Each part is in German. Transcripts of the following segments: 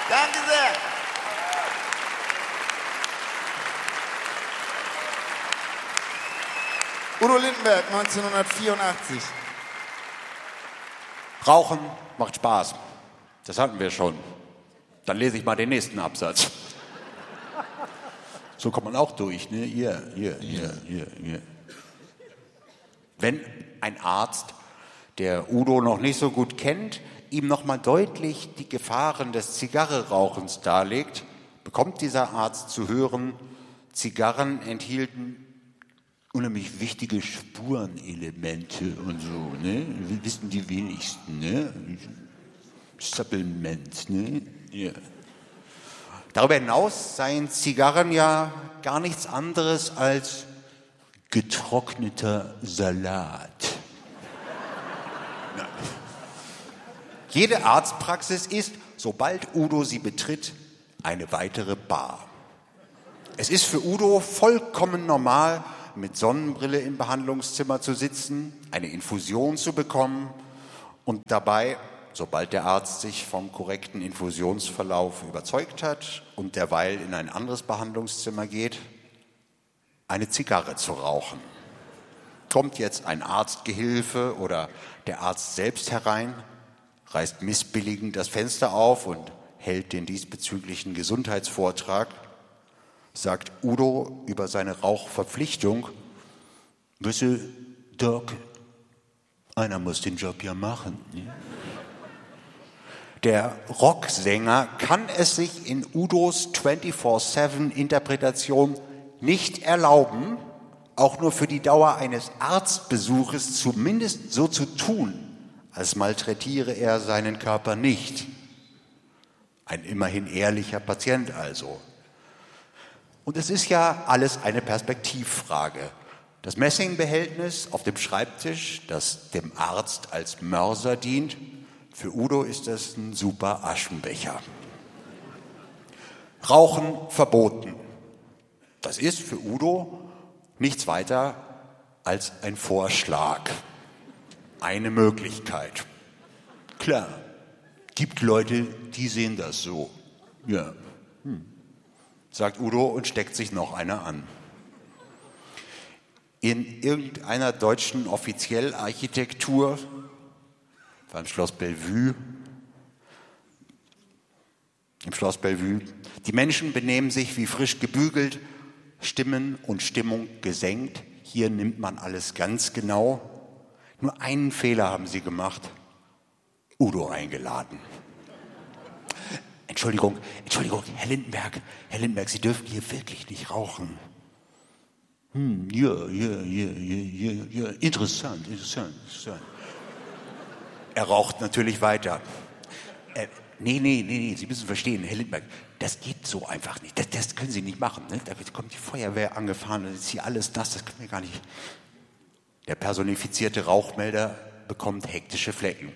Danke sehr. Udo Lindenberg, 1984. Rauchen macht Spaß. Das hatten wir schon. Dann lese ich mal den nächsten Absatz. So kommt man auch durch, ne? Hier. Wenn ein Arzt, der Udo noch nicht so gut kennt, ihm nochmal deutlich die Gefahren des Zigarrenrauchens darlegt, bekommt dieser Arzt zu hören, Zigarren enthielten unheimlich wichtige Spurenelemente und so, ne? Wissen die wenigsten, ne? Supplement, ne? Ja. Darüber hinaus seien Zigarren ja gar nichts anderes als getrockneter Salat. Ja. Jede Arztpraxis ist, sobald Udo sie betritt, eine weitere Bar. Es ist für Udo vollkommen normal, mit Sonnenbrille im Behandlungszimmer zu sitzen, eine Infusion zu bekommen und dabei, sobald der Arzt sich vom korrekten Infusionsverlauf überzeugt hat und derweil in ein anderes Behandlungszimmer geht, eine Zigarre zu rauchen. Kommt jetzt ein Arztgehilfe oder der Arzt selbst herein, reißt missbilligend das Fenster auf und hält den diesbezüglichen Gesundheitsvortrag, sagt Udo über seine Rauchverpflichtung: Wisse, Doc, einer muss den Job ja machen. Ne? Der Rocksänger kann es sich in Udos 24/7-Interpretation nicht erlauben, auch nur für die Dauer eines Arztbesuches zumindest so zu tun, als malträtiere er seinen Körper nicht. Ein immerhin ehrlicher Patient also. Und es ist ja alles eine Perspektivfrage. Das Messingbehältnis auf dem Schreibtisch, das dem Arzt als Mörser dient, für Udo ist das ein super Aschenbecher. Rauchen verboten. Das ist für Udo nichts weiter als ein Vorschlag. Eine Möglichkeit. Klar, gibt Leute, die sehen das so. Ja. Sagt Udo und steckt sich noch einer an. In irgendeiner deutschen Offiziellarchitektur beim Schloss Bellevue, im Schloss Bellevue, die Menschen benehmen sich wie frisch gebügelt, Stimmen und Stimmung gesenkt. Hier nimmt man alles ganz genau. Nur einen Fehler haben sie gemacht: Udo eingeladen. Entschuldigung, Herr Lindenberg, Sie dürfen hier wirklich nicht rauchen. Ja, interessant. Er raucht natürlich weiter. Nee, Sie müssen verstehen, Herr Lindenberg, das geht so einfach nicht. Das können Sie nicht machen. Ne? Da kommt die Feuerwehr angefahren, dann ist hier alles nass, das können wir gar nicht. Der personifizierte Rauchmelder bekommt hektische Flecken.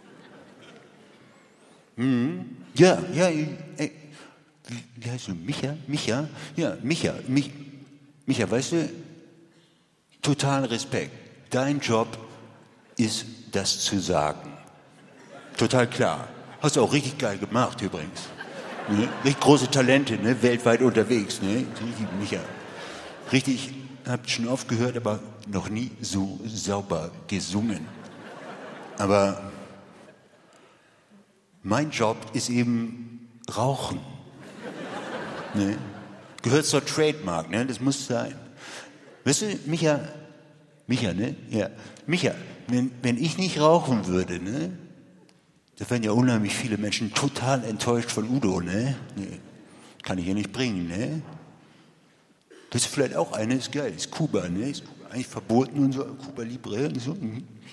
Ja, wie heißt du? Micha? Ja, Micha, weißt du, total Respekt. Dein Job ist, das zu sagen. Total klar. Hast du auch richtig geil gemacht übrigens. Ne? Richtig große Talente, ne? Weltweit unterwegs. Ne? Micha. Richtig, habt schon oft gehört, aber noch nie so sauber gesungen. Aber mein Job ist eben Rauchen. Ne? Gehört zur Trademark, ne? Das muss sein. Weißt du, Micha, ne? Ja. Micha, wenn ich nicht rauchen würde, ne? Da wären ja unheimlich viele Menschen total enttäuscht von Udo, ne? Nee, kann ich ja nicht bringen, ne? Das ist vielleicht auch eine, ist geil, ist Kuba, ne? Ist Kuba eigentlich verboten und so, Kuba Libre und so.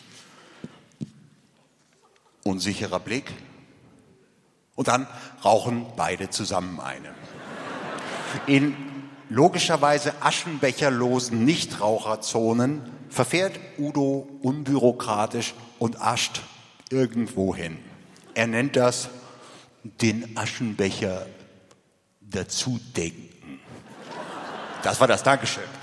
Unsicherer Blick. Und dann rauchen beide zusammen eine. In logischerweise aschenbecherlosen Nichtraucherzonen verfährt Udo unbürokratisch und ascht irgendwo hin. Er nennt das den Aschenbecher dazu denken. Das war das Dankeschön.